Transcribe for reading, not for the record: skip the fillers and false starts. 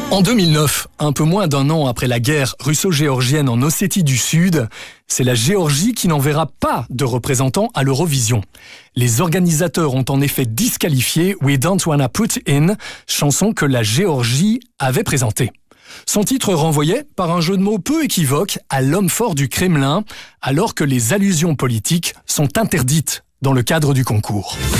En 2009, un peu moins d'un an après la guerre russo-géorgienne en Ossétie du Sud, c'est la Géorgie qui n'enverra pas de représentants à l'Eurovision. Les organisateurs ont en effet disqualifié We Don't Wanna Put In, chanson que la Géorgie avait présentée. Son titre renvoyait, par un jeu de mots peu équivoque, à l'homme fort du Kremlin, alors que les allusions politiques sont interdites dans le cadre du concours.